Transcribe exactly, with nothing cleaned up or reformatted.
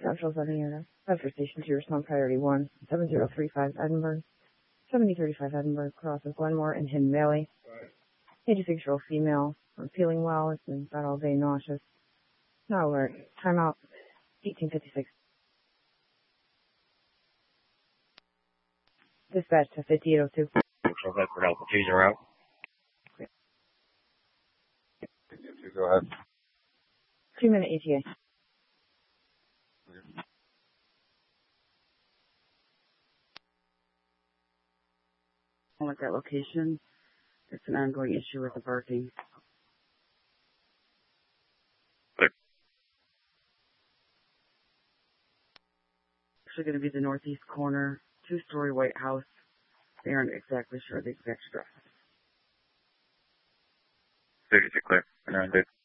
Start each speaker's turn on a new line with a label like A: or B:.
A: Central seven Unit. Bedford Station two, respond priority one, seven zero three five Edinburgh. seventy thirty-five Edinburgh, crosses Glenmore and Hidden Valley. eighty-six-year-old female, I'm feeling well, it's been bad all day, nauseous. Now alert, timeout, eighteen fifty-six. Dispatch to fifty-eight oh two.
B: Control Bedford Alpha two zero. Go ahead.
A: Two minute E T A.
C: At that location, it's an ongoing issue with the barking.
B: Clear.
C: Actually going to be the northeast corner, two-story white house. They aren't exactly sure the exact address.
B: thirty-six clear. And